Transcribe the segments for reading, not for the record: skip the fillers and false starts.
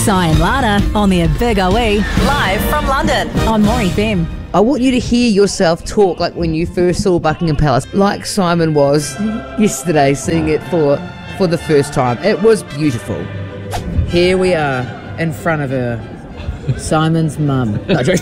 Si and Lana on the Big OE, live from London on More FM. I want you to hear yourself talk like when you first saw Buckingham Palace, like Simon was yesterday seeing it for the first time. It was beautiful. Here we are in front of her, Simon's mum.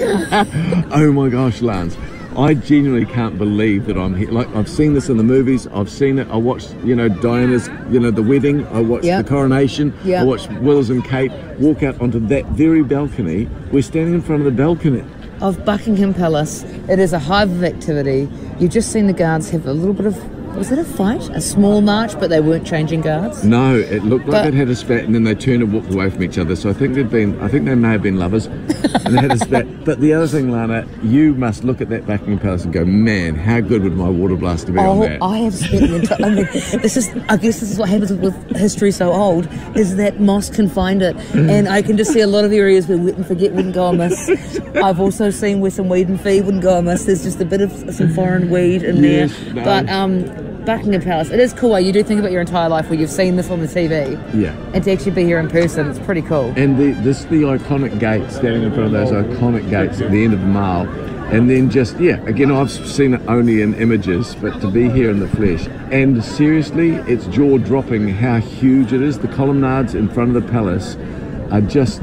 Oh my gosh, Lance. I genuinely can't believe that I'm here. Like, I've seen this in the movies. I've seen it. I watched, Diana's, the wedding. I watched the coronation. I watched Wills and Kate walk out onto that very balcony. We're standing in front of the balcony of Buckingham Palace. It is a hive of activity. You've just seen the guards have a little bit of, was it a fight? A small march, but they weren't changing guards? No, it looked like they'd had a spat and then they turned and walked away from each other. So I think they may have been lovers. And they had a spat. But the other thing, Lana, you must look at that Buckingham Palace and go, man, how good would my water blaster be on that? I have spent the entire, I guess this is what happens with history so old, is that moss can find it. And I can just see a lot of areas where wet and forget wouldn't go amiss. I've also seen where some weed and feed wouldn't go amiss. There's just a bit of some foreign weed in there. No. But Buckingham Palace, it is cool. You do think about your entire life where you've seen this on the TV. Yeah. And to actually be here in person, it's pretty cool. And the iconic gate, standing in front of those iconic gates at the end of the Mall. And then just, again, I've seen it only in images, but to be here in the flesh. And seriously, it's jaw-dropping how huge it is. The colonnades in front of the palace are just,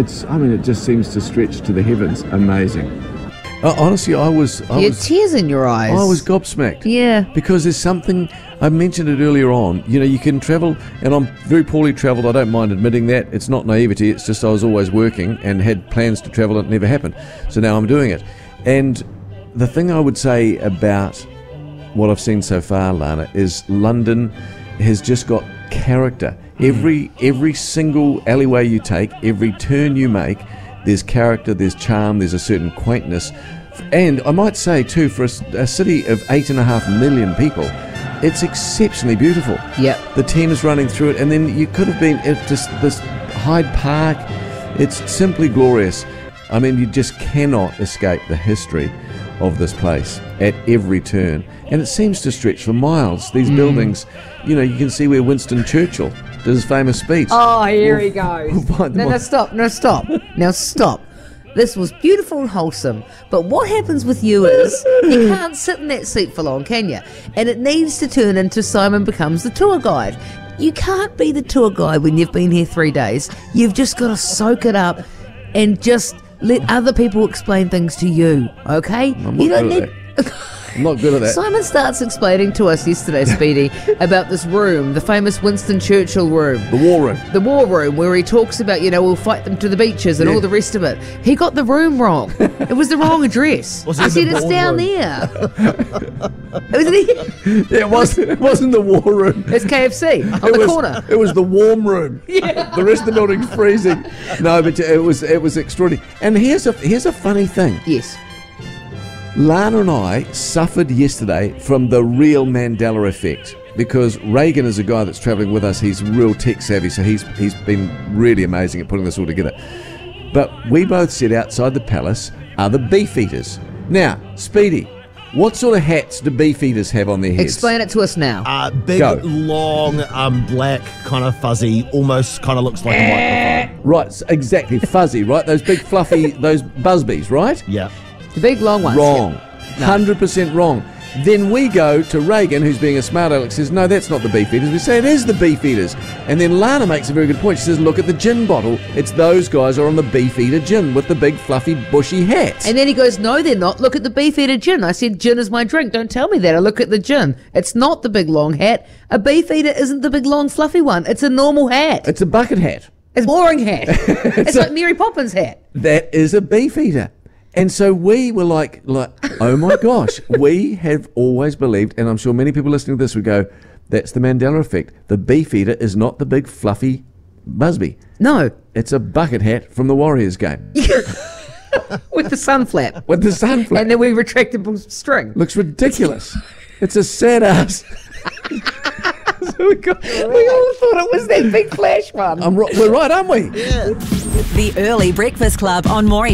it just seems to stretch to the heavens. Amazing. Honestly, I was tears in your eyes. I was gobsmacked. Yeah. Because there's something, I mentioned it earlier on, you can travel, and I'm very poorly travelled, I don't mind admitting that. It's not naivety, it's just I was always working and had plans to travel and it never happened. So now I'm doing it. And the thing I would say about what I've seen so far, Lana, is London has just got character. Every single alleyway you take, every turn you make, there's character, there's charm, there's a certain quaintness. And I might say, too, for a city of 8.5 million people, it's exceptionally beautiful. Yep. The Thames running through it, and then you could have been at just this Hyde Park. It's simply glorious. I mean, you just cannot escape the history of this place at every turn. And it seems to stretch for miles. These buildings, you can see where Winston Churchill did his famous speech. Oh, here he goes. No, stop. Now stop. This was beautiful and wholesome, but what happens with you is you can't sit in that seat for long, can you? And it needs to turn into Simon becomes the tour guide. You can't be the tour guide when you've been here 3 days. You've just got to soak it up and just let other people explain things to you, okay? You don't need... I'm not good at that. Simon starts explaining to us yesterday, Speedy, about this room, the famous Winston Churchill room. The war room. The war room, where he talks about, we'll fight them to the beaches and all the rest of it. He got the room wrong. It was the wrong address. He said it's down there. It wasn't the war room. It's KFC on the corner. It was the warm room. Yeah. The rest of the building's freezing. No, but it was extraordinary. And here's a funny thing. Yes. Lana and I suffered yesterday from the real Mandela effect because Reagan is a guy that's travelling with us. He's real tech savvy, so he's been really amazing at putting this all together. But we both said outside the palace are the Beefeaters. Now, Speedy, what sort of hats do Beefeaters have on their heads? Explain it to us now. Big, long, black, kind of fuzzy, almost kind of looks like a microphone. Right, exactly, fuzzy, right? Those big fluffy, those Busbies, right? Yeah. The big long ones. Wrong. 100% wrong. Then we go to Reagan, who's being a smart aleck, says, no, that's not the Beefeaters. We say, it is the Beefeaters. And then Lana makes a very good point. She says, look at the gin bottle. It's those guys are on the Beefeater gin with the big fluffy bushy hats. And then he goes, no, they're not. Look at the Beefeater gin. I said, gin is my drink. Don't tell me that. I look at the gin. It's not the big long hat. A Beefeater isn't the big long fluffy one. It's a normal hat. It's a bucket hat. It's a boring hat. It's like Mary Poppins hat. That is a Beefeater. And so we were like, oh my gosh, we have always believed, and I'm sure many people listening to this would go, that's the Mandela effect. The Beefeater is not the big fluffy Busby. No. It's a bucket hat from the Warriors game. With the sun flap. With the sun flap. And then we retractable string. Looks ridiculous. It's a sad ass. So we all thought it was that big flash one. We're right, aren't we? Yeah. The Early Breakfast Club on More